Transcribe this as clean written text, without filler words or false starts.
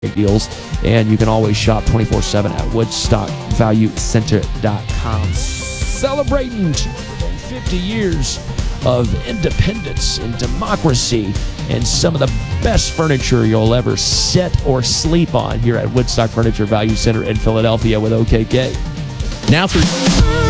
deals, and you can always shop 24/7 at WoodstockValueCenter.com. Celebrating 50 years of independence and democracy and some of the best furniture you'll ever sit or sleep on here at Woodstock Furniture Value Center in Philadelphia with OKK. Now through